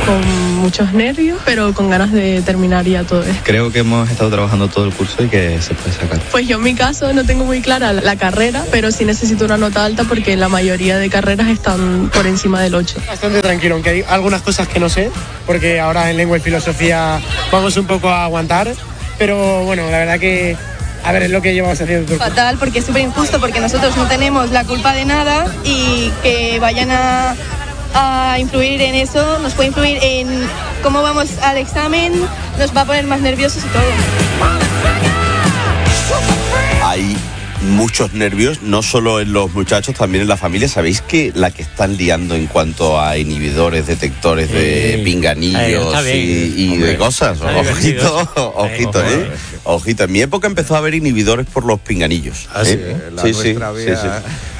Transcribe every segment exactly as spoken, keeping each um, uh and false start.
con muchos nervios, pero con ganas de terminar ya todo esto. Creo que hemos estado trabajando todo el curso y que se puede sacar. Pues yo en mi caso no tengo muy clara la carrera, pero sí necesito una nota alta porque la mayoría de carreras están por encima del ocho. Bastante tranquilo, aunque hay algunas cosas que no sé, porque ahora en lengua y filosofía vamos un poco a aguantar, pero bueno, la verdad que a ver, es lo que llevamos haciendo. Fatal, porque es súper injusto, porque nosotros no tenemos la culpa de nada y que vayan a, a influir en eso, nos puede influir en cómo vamos al examen, nos va a poner más nerviosos y todo. Hay muchos nervios, no solo en los muchachos, también en la familia. ¿Sabéis que la que están liando en cuanto a inhibidores, detectores de sí. pinganillos Ay, y, y de cosas? Ojito, ojito, ¿eh? Ojito. En mi época empezó a haber inhibidores por los pinganillos. ¿Ah, ¿eh? sí? La sí, sí, había... sí,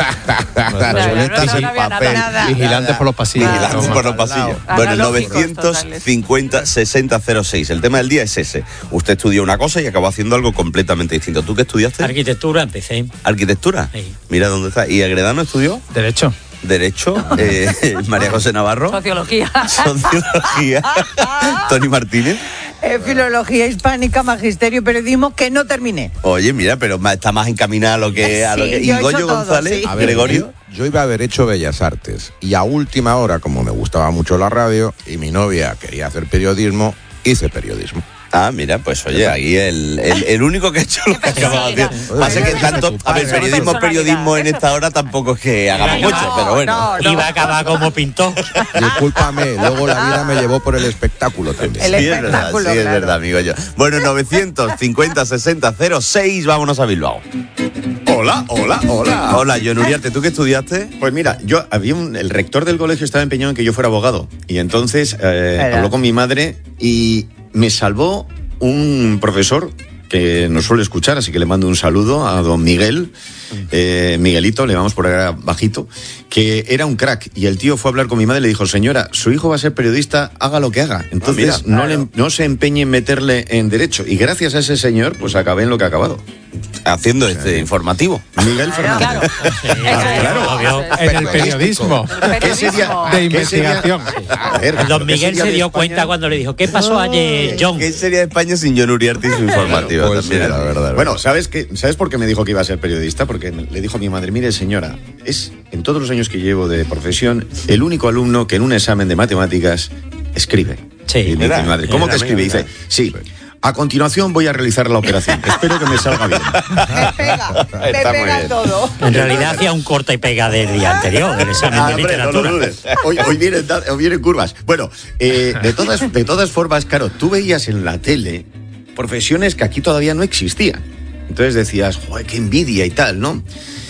sí. Las boletas en papel. Vigilantes por los pasillos. Vigilantes por los pasillos. Bueno, el novecientos cincuenta sesenta cero seis. El tema del día es ese. Usted estudió una cosa y acabó haciendo algo completamente distinto. ¿Tú qué estudiaste? Arquitectura, empecé. ¿Arquitectura? Sí. Mira dónde está. ¿Y Agredano estudió? Derecho. Derecho. Eh, María José Navarro. Sociología. Sociología. Tony Martínez. Eh, filología hispánica, magisterio y periodismo, que no terminé. Oye, mira, pero está más encaminada a lo que... A sí, lo que... yo ¿Y Goyo todo, González? Sí. A ver, Gregorio. Yo iba a haber hecho Bellas Artes y a última hora, como me gustaba mucho la radio y mi novia quería hacer periodismo, hice periodismo. Ah, mira, pues oye, ahí el, el, el único que ha hecho lo que acababa de hacer. Pasa que tanto, a ver, periodismo, periodismo en esta hora tampoco es que hagamos no, mucho, pero bueno. No, no. Iba a acabar como pintor. Discúlpame, luego la vida me llevó por el espectáculo también. El sí, es verdad, sí, claro. es verdad, amigo yo. Bueno, novecientos cincuenta sesenta cero seis, vámonos a Bilbao. Hola, hola, hola. Hola, John Uriarte, ¿tú qué estudiaste? Pues mira, yo había un, el rector del colegio estaba empeñado en que yo fuera abogado. Y entonces eh, habló con mi madre y me salvó un profesor que nos suele escuchar, así que le mando un saludo a don Miguel, eh, Miguelito, le vamos por ahora bajito, que era un crack, y el tío fue a hablar con mi madre y le dijo, señora, su hijo va a ser periodista, haga lo que haga, entonces ah, mira, no, claro. le, no se empeñe en meterle en derecho, y gracias a ese señor, pues acabé en lo que ha acabado. Haciendo este sí. informativo. Miguel Fernández. Claro, sí, claro. claro. En el periodismo. ¿Qué sería? De investigación. A ver, don Miguel se dio cuenta cuando le dijo, ¿qué pasó ayer, John? ¿Qué sería de España sin John Uriarte y su informativa? Pues también, sí, la verdad. Bueno, ¿sabes qué? ¿Sabes por qué me dijo que iba a ser periodista? Porque le dijo a mi madre, mire señora, es en todos los años que llevo de profesión el único alumno que en un examen de matemáticas escribe. Sí. Y me dice mi madre, ¿cómo que escribe? Y dice, sí. A continuación voy a realizar la operación. Espero que me salga bien. Me pega, me Está muy pega bien. todo. En realidad hacía un corta y pega del día anterior, del examen Ah, de hombre, literatura. no lo dudes. Hoy, hoy, vienen, hoy vienen curvas. Bueno, eh, de, todas, de todas formas, claro, tú veías en la tele profesiones que aquí todavía no existían. Entonces decías, joder, qué envidia y tal, ¿no?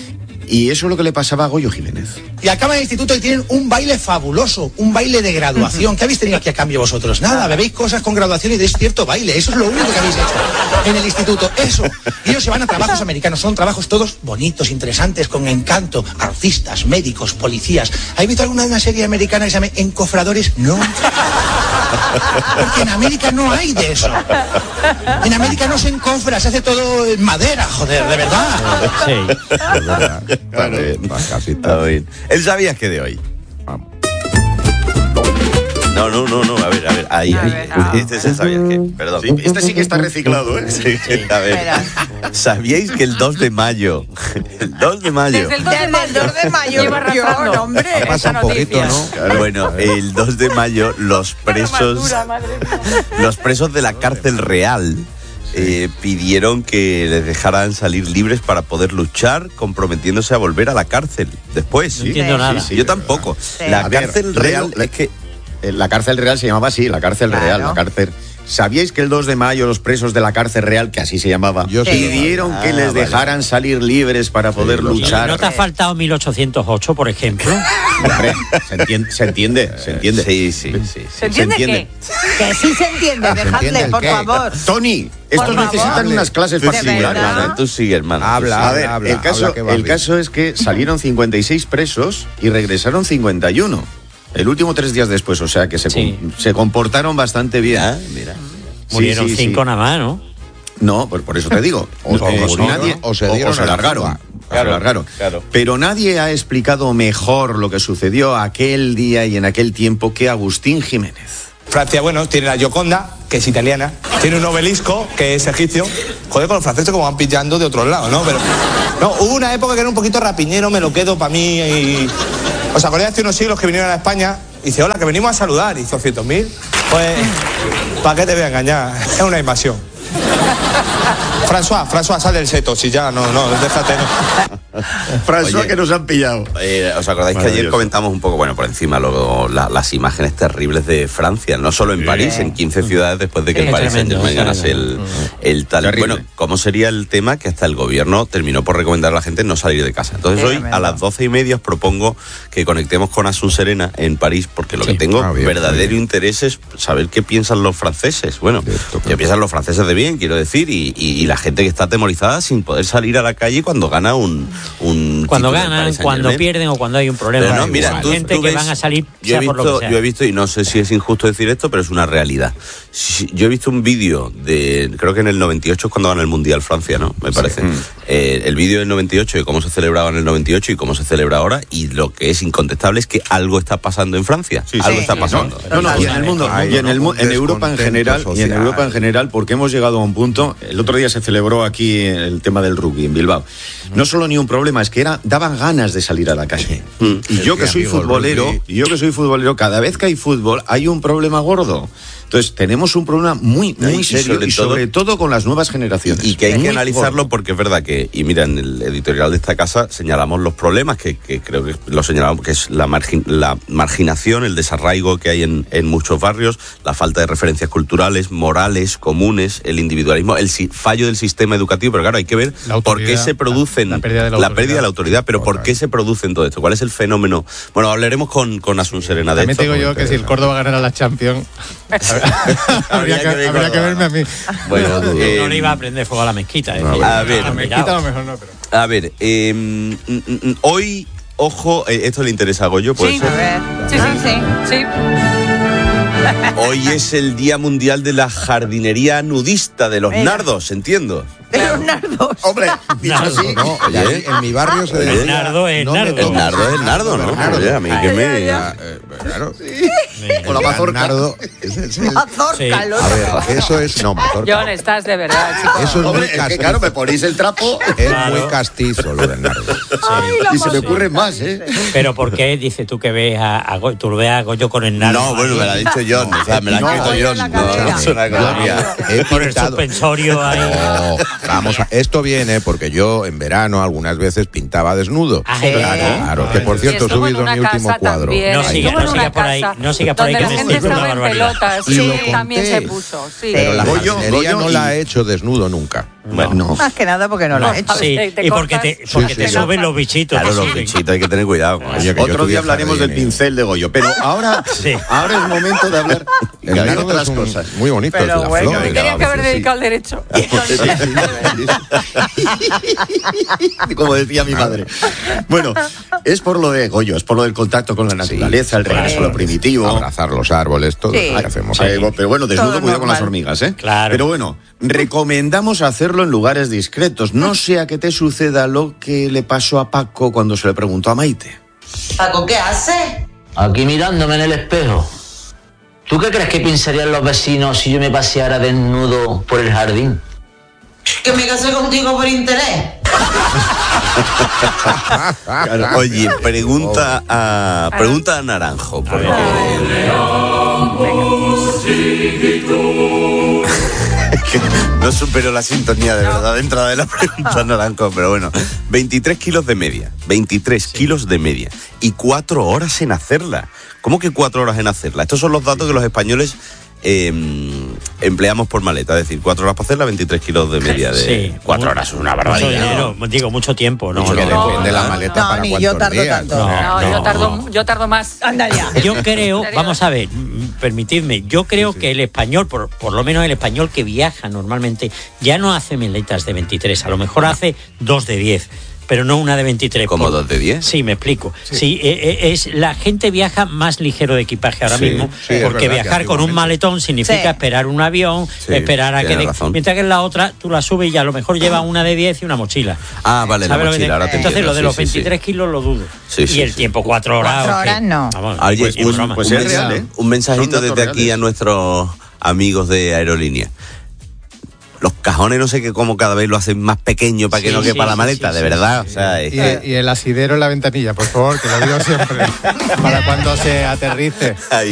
Y eso es lo que le pasaba a Goyo Jiménez. Y acaban el instituto y tienen un baile fabuloso, un baile de graduación. ¿Qué habéis tenido aquí a cambio vosotros? Nada, bebéis cosas con graduación y deis cierto baile. Eso es lo único que habéis hecho en el instituto. Eso. Y ellos se van a trabajos americanos. Son trabajos todos bonitos, interesantes, con encanto. Artistas, médicos, policías. ¿Habéis visto alguna de una serie americana que se llama Encofradores? No. Porque en América no hay de eso. En América no se encofra, se hace todo en madera, joder, de verdad. Sí. Es verdad. Claro, bien. Casi todo. Bien. ¿Él sabías que de hoy? Vamos. No, no, no, no, a ver, a ver, ahí, A ahí. ver, no. Este es el sabías que, perdón. Sí, este sí que está reciclado, ¿eh? Sí, a ver, ¿sabíais que el dos de mayo, el dos de mayo, Desde el dos de mayo, Desde el dos de mayo, lleva arrastrando. yo, hombre, Ha pasado un poquito, ¿no? Claro. Bueno, el dos de mayo los presos, los presos de la cárcel real eh, pidieron que les dejaran salir libres para poder luchar, comprometiéndose a volver a la cárcel después. No entiendo Sí, nada. sí, yo tampoco. Sí. La A ver, cárcel Leo, real le- es que La cárcel real se llamaba así, la cárcel Claro. real, la cárcel. ¿Sabíais que el dos de mayo los presos de la cárcel real, que así se llamaba, Yo sí. pidieron que Ah, les vale. dejaran salir libres para poder lo sé. luchar? ¿No te ha faltado mil ochocientos ocho, por ejemplo? Hombre, se entiende, se entiende, se entiende. sí, sí, sí, sí. ¿Se entiende, ¿Se entiende? qué? Que sí se entiende, ¿Se entiende dejadle, el por qué? favor. Tony, estos Por favor. necesitan unas clases Tú De sigue, particulares. verdad. hermano, tú sigue, hermano. tú Habla. sigue. A ver, habla, el, caso, habla que va el bien. caso es que salieron cincuenta y seis presos y regresaron cincuenta y uno. El último tres días después, o sea que se, Sí. com- se comportaron bastante bien. Ah, mira. Sí, Murieron sí, cinco sí. nada más, ¿no? No, por, por eso te digo. O- o Eh, murieron, nadie- o se dieron o se a la largaron. fuga. Claro, claro, claro, claro. Pero nadie ha explicado mejor lo que sucedió aquel día y en aquel tiempo que Agustín Jiménez. Francia, bueno, tiene la Gioconda, que es italiana, tiene un obelisco, que es egipcio. Joder, con los franceses como van pillando de otros lados, ¿no? Pero no, hubo una época que era un poquito rapiñero, me lo quedo para mí y... ¿Os acordáis hace unos siglos que vinieron a España? Y dice, hola, que venimos a saludar. Y dice, doscientos mil. Pues, ¿para qué te voy a engañar? Es una invasión. François, François, sal del seto, si ya, no, no, déjate, no. François, que nos han pillado. Eh, ¿Os acordáis que ayer comentamos un poco, bueno, por encima, lo, la, las imágenes terribles de Francia? No solo en París, en quince ciudades después de que el Paris Saint-Germain ganase el, el tal. Terrible. Bueno, ¿cómo sería el tema que hasta el gobierno terminó por recomendar a la gente no salir de casa? Entonces hoy a las doce y media os propongo que conectemos con Asun Serena en París, porque lo sí. que tengo ah, bien, verdadero bien. interés es saber qué piensan los franceses. Bueno, esto, qué piensan los franceses de bien, quiero decir, y, y, y la gente que está atemorizada sin poder salir a la calle cuando gana un... un cuando ganan, cuando pierden o cuando hay un problema. Pero no, mira, tú, gente tú que ves, van a salir yo he, sea por visto, lo que sea. yo he visto, y no sé si es injusto decir esto, pero es una realidad. Yo he visto un vídeo de, creo que en el noventa y ocho es cuando gana el Mundial Francia, ¿no? Me parece. Sí. Eh, el vídeo del noventa y ocho de cómo se celebraba en el noventa y ocho y cómo se celebra ahora, y lo que es incontestable es que algo está pasando en Francia. Sí, algo sí, está pasando. No, no, no, y en el mundo, Ay, y en, el, en Europa en general, social. y en Europa en general, porque hemos llegado a un punto. El otro día se celebró aquí el tema del rugby en Bilbao. No solo ni un problema, es que era, daban ganas de salir a la calle. Mm. Y yo que soy futbolero, y yo que soy futbolero, cada vez que hay fútbol hay un problema gordo. Entonces tenemos un problema muy, muy serio, sobre y sobre todo, todo con las nuevas generaciones. Y que hay muy que analizarlo gordo. Porque es verdad que, y mira, en el editorial de esta casa señalamos los problemas, que, que creo que lo señalamos, que es la, margin, la marginación, el desarraigo que hay en, en muchos barrios, la falta de referencias culturales, morales, comunes, el individualismo, el si, fallo del sistema educativo, pero claro, hay que ver por qué se producen, la, la, pérdida, de la, la pérdida de la autoridad, pero por qué se producen todo esto, cuál es el fenómeno. Bueno, hablaremos con, con Asun Serena de También esto. También te digo yo que si el Córdoba ganara la Champions... habría, que, que, habría que verme a mí. Bueno, no, eh, no le iba a prender fuego a la mezquita. Eh. No, a ver, a la mezquita a lo mejor no, pero... A ver, eh, mm, mm, hoy, ojo, eh, esto le interesa a Goyo, ¿puede sí, ser? A ver. Sí, sí, sí, sí. Hoy es el Día Mundial de la Jardinería Nudista, de los Mira. nardos, entiendo. De los nardos. Hombre, dicho así. No, oye, en mi barrio se dice. El nardo es no nardo. El nardo es el nardo, ¿no? Nardo. Oye, a mí que me. Ya, eh, claro. Sí. O la mazorca. Nardo. Es, es el... Mazorca, sí. el otro. A ver, eso es. No, mazorca. John, estás de verdad, chico. Eso es Hombre, muy es castizo. que claro, me ponéis el trapo. Es Claro. muy castizo lo del nardo. Ay, Y se me ocurre más, ¿eh? Pero ¿por qué dice tú que ves a, a Goyo, tú lo ves a Goyo con el nardo? No, bueno, me lo ha dicho John, o sea, me lo ha No, escrito Goyo John. en la No, cadera. no es una cosa mía. He Por el pintado- suspensorio ahí. No, vamos a, esto viene porque yo en verano algunas veces pintaba desnudo. Ah, Sí. Claro, claro, que por cierto he estuvo en subido una mi último casa cuadro. también. No siga, Estuvo en no una siga por ahí, casa no siga por ahí, donde que la me gente estoy estaba una en barbaridad. pelotas. Y Sí, lo conté. también se puso. Sí. Pero la Goyo- jardinería Goyo no y- la he hecho desnudo nunca. Bueno, no. Más que nada porque no lo ha hecho. Sí, Te- te y porque cortas. te, porque Sí, te sí. suben los bichitos. claro, te los suben. bichitos hay que tener cuidado. Oye, que yo Otro tuve día hablaremos del jardín y- pincel de Goyo, pero ahora, Sí. ahora es momento de hablar El de nardo otras es un- cosas. muy bonito. Pero es la bueno, flor. me tenía que haber dedicado al derecho. Como decía mi madre. Bueno, es por lo de Goyo, es por lo del contacto con la naturaleza, el regreso a lo primitivo. Abrazar los árboles, todo Sí. lo que hacemos. Eh, pero bueno, desnudo, Todo cuidado con las normal. hormigas, ¿eh? Claro. Pero bueno, recomendamos hacerlo en lugares discretos. No sea que te suceda lo que le pasó a Paco cuando se le preguntó a Maite. Paco, ¿qué hace? Aquí mirándome en el espejo. ¿Tú qué crees que pensarían los vecinos si yo me paseara desnudo por el jardín? Que me casé contigo por interés. Oye, pregunta a, pregunta a Naranjo. Porque... No supero la sintonía de verdad de entrada de la pregunta Naranjo, pero bueno. veintitrés kilos de media. veintitrés kilos de media. Y cuatro horas en hacerla. ¿Cómo que cuatro horas en hacerla? Estos son los datos que los españoles eh, empleamos por maleta. Es decir, cuatro horas para hacerla, veintitrés kilos de media. De Sí. cuatro horas es una Mucho barbaridad. dinero, digo, mucho tiempo. No, Mucho no, que no. depende de la maleta No, para ni cuántos yo tardo días. tanto. No, No, no, yo tardo, no. yo tardo más. Anda ya. Yo creo, ¿En serio? vamos a ver, mm, permitidme, yo creo que el español, por, por lo menos el español que viaja normalmente, ya no hace maletas de veintitrés, a lo mejor hace dos de diez. pero no una de veintitrés. ¿Como por... dos de diez? Sí, me explico. Sí, sí eh, es la gente viaja más ligero de equipaje ahora sí, mismo, sí, porque viajar con un maletón significa sí. esperar un avión, sí, esperar a que... De... Mientras que en la otra, tú la subes y a lo mejor lleva una de diez y una mochila. Ah, vale, la mochila, ahora te Entonces entiendo. lo de sí, los sí, veintitrés sí. kilos lo dudo. Sí, sí, y el sí. tiempo, cuatro horas. Cuatro horas okay. no. Vamos, Oye, pues, un, broma. pues un, es mensaje, real, ¿eh? un mensajito desde reales. aquí a nuestros amigos de Aerolínea. Los cajones no sé qué cómo cada vez lo hacen más pequeño para que sí, no quepa sí, la maleta, sí, de sí, verdad. Sí, o sea, y, es... y el asidero en la ventanilla, por favor, que lo digo siempre, para cuando se aterrice.